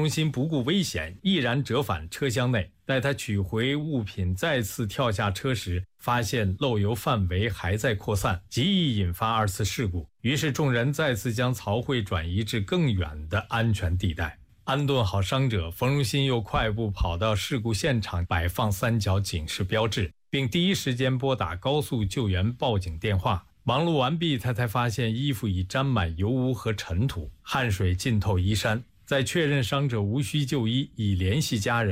荣兴不顾危险，毅然折返车厢内。待他取回物品再次跳下车时，发现漏油范围还在扩散，极易引发二次事故。于是众人再次将曹慧转移至更远的安全地带。安顿好伤者，冯荣兴又快步跑到事故现场，摆放三角警示标志，并第一时间拨打高速救援报警电话。忙碌完毕，他才发现衣服已沾满油污和尘土，汗水浸透衣衫。在确认伤者无需就医，已联系家人